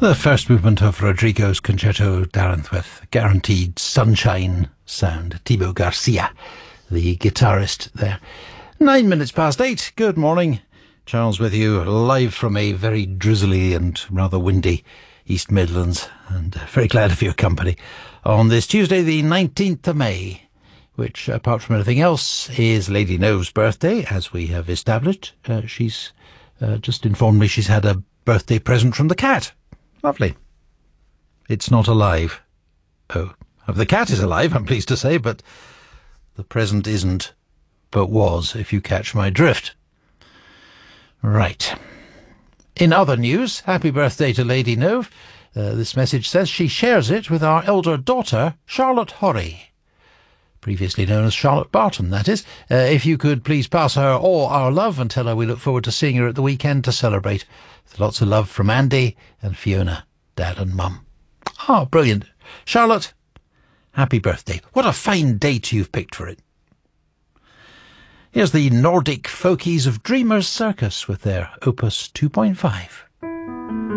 The first movement of Rodrigo's Concerto d'Aranjuez with guaranteed sunshine sound. Thibaut Garcia, the guitarist there. 9 minutes past 8. Good morning. Charles with you, live from a very drizzly and rather windy East Midlands, and very glad of your company on this Tuesday, the 19th of May, which, apart from anything else, is Lady Nove's birthday, as we have established. She's just informed me she's had a birthday present from the cat. Lovely. It's not alive. Oh, the cat is alive, I'm pleased to say, but the present isn't, but was, if you catch my drift. Right. In other news, happy birthday to Lady Nove. This message says she shares it with our elder daughter, Charlotte Horry, previously known as Charlotte Barton, that is. If you could please pass her all our love and tell her we look forward to seeing her at the weekend to celebrate. With lots of love from Andy and Fiona, Dad and Mum. Oh, brilliant. Charlotte, happy birthday. What a fine date you've picked for it. Here's the Nordic Folkies of Dreamers Circus with their Opus 2.5.